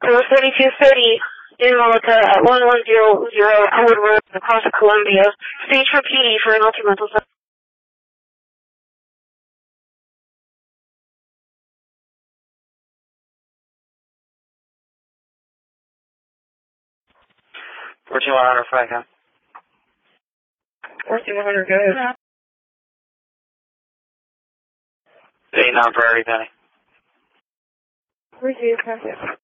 So 3230 in Malta at 1100 Howard Road across Columbia. Stage for PD for an ultra-mental. 14100 Franklin. 14100, go ahead. 89 Prairie Penny. Receive, pass it.